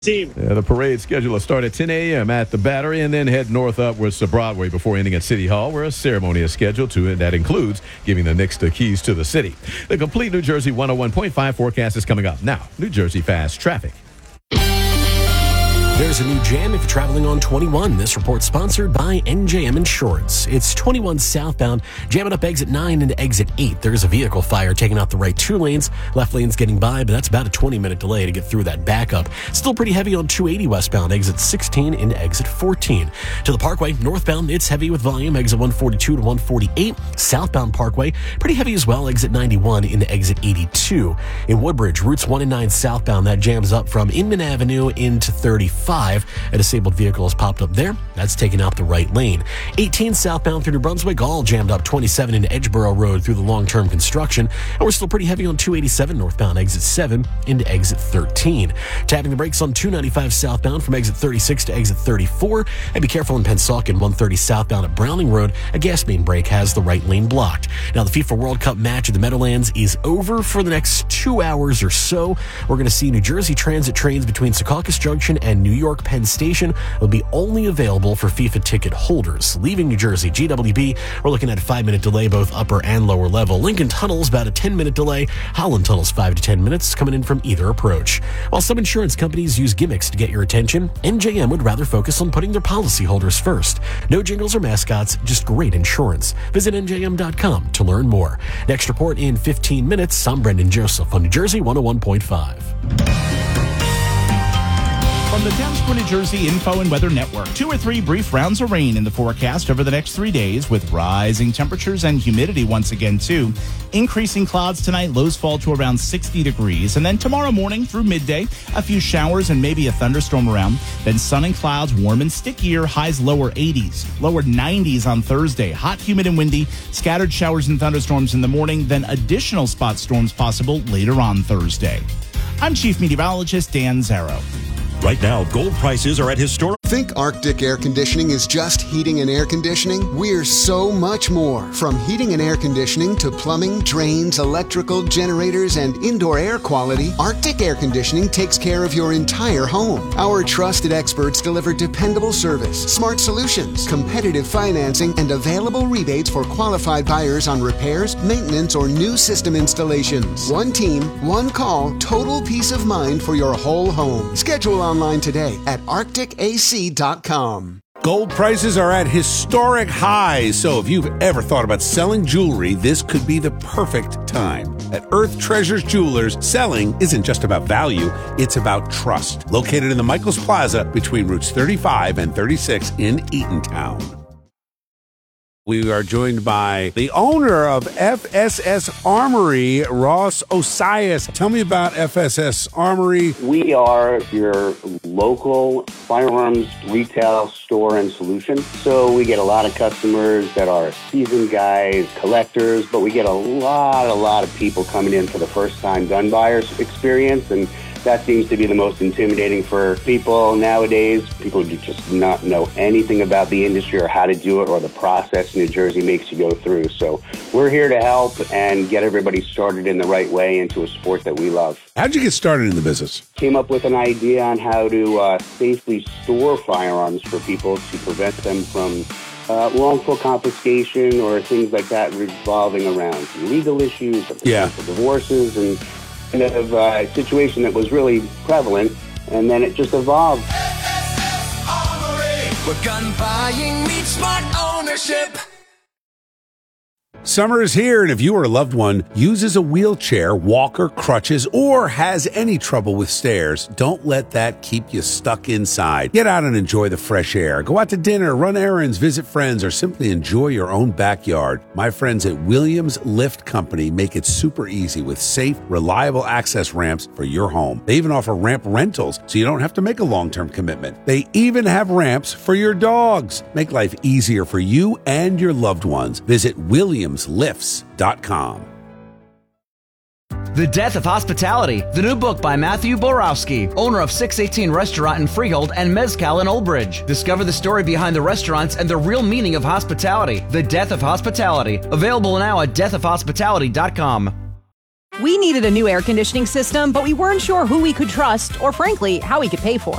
team. The parade scheduled to start at 10 a.m. at the Battery and then head north upwards to Broadway before ending at City Hall, where a ceremony is scheduled to, and that includes giving the Knicks the keys to the city. The complete New Jersey 101.5 forecast is coming up. Now, New Jersey Fast Traffic. There's a new jam if you're traveling on 21. This report sponsored by NJM Insurance. It's 21 southbound, jamming up exit 9 into exit 8. There's a vehicle fire taking out the right 2 lanes. Left lane's getting by, but that's about a 20-minute delay to get through that backup. Still pretty heavy on 280 westbound, exit 16 into exit 14. To the Parkway, northbound, it's heavy with volume, exit 142 to 148. Southbound Parkway, pretty heavy as well, exit 91 into exit 82. In Woodbridge, routes 1 and 9 southbound, that jams up from Inman Avenue into 35. A disabled vehicle has popped up there. That's taking out the right lane. 18 southbound through New Brunswick, all jammed up 27 into Edgeboro Road through the long-term construction. And we're still pretty heavy on 287 northbound, exit 7 into exit 13. Tapping the brakes on 295 southbound from exit 36 to exit 34. And be careful in Pennsauken, 130 southbound at Browning Road. A gas main break has the right lane blocked. Now, the FIFA World Cup match at the Meadowlands is over for the next 2 hours or so. We're going to see New Jersey Transit trains between Secaucus Junction and New York Penn Station will be only available for FIFA ticket holders. Leaving New Jersey, GWB, we're looking at a 5-minute delay, both upper and lower level. Lincoln Tunnel's about a 10-minute delay. Holland Tunnel's 5 to 10 minutes coming in from either approach. While some insurance companies use gimmicks to get your attention, NJM would rather focus on putting their policyholders first. No jingles or mascots, just great insurance. Visit NJM.com to learn more. Next report in 15 minutes. I'm Brendan Joseph on New Jersey 101.5. From the Thames for New Jersey Info and Weather Network, 2 or 3 brief rounds of rain in the forecast over the next 3 days, with rising temperatures and humidity once again, too. Increasing clouds tonight, lows fall to around 60 degrees. And then tomorrow morning through midday, a few showers and maybe a thunderstorm around. Then sun and clouds, warm and stickier, highs lower 80s, lower 90s on Thursday. Hot, humid, and windy, scattered showers and thunderstorms in the morning, then additional spot storms possible later on Thursday. I'm Chief Meteorologist Dan Zarrow. Right now, gold prices are at historic. Think Arctic Air Conditioning is just heating and air conditioning? We're so much more. From heating and air conditioning to plumbing, drains, electrical, generators, and indoor air quality, Arctic Air Conditioning takes care of your entire home. Our trusted experts deliver dependable service, smart solutions, competitive financing, and available rebates for qualified buyers on repairs, maintenance, or new system installations. One team, one call, total peace of mind for your whole home. Schedule online today at arcticac.com. Gold prices are at historic highs, so if you've ever thought about selling jewelry, this could be the perfect time. At Earth Treasures Jewelers, selling isn't just about value, it's about trust. Located in the Michaels Plaza between routes 35 and 36 in Eatontown. We are joined by the owner of FSS Armory, Ross Osias. Tell me about FSS Armory. We are your local firearms retail store and solution. So we get a lot of customers that are seasoned guys, collectors, but we get a lot of people coming in for the first time gun buyers experience, and that seems to be the most intimidating for people nowadays. People do just not know anything about the industry or how to do it or the process New Jersey makes you go through. So we're here to help and get everybody started in the right way into a sport that we love. How'd you get started in the business? Came up with an idea on how to safely store firearms for people to prevent them from wrongful confiscation or things like that revolving around legal issues, potential divorces, and kind of a situation that was really prevalent, and then it just evolved. Where gun buying meets smart ownership. Summer is here, and if you or a loved one uses a wheelchair, walker, crutches, or has any trouble with stairs, don't let that keep you stuck inside. Get out and enjoy the fresh air. Go out to dinner, run errands, visit friends, or simply enjoy your own backyard. My friends at Williams Lift Company make it super easy with safe, reliable access ramps for your home. They even offer ramp rentals, so you don't have to make a long-term commitment. They even have ramps for your dogs. Make life easier for you and your loved ones. Visit williamslifts.com. The Death of Hospitality, the new book by Matthew Borowski, owner of 618 Restaurant in Freehold and Mezcal in Old Bridge. Discover the story behind the restaurants and the real meaning of hospitality. The Death of Hospitality, available now at deathofhospitality.com. We needed a new air conditioning system, but we weren't sure who we could trust or, frankly, how we could pay for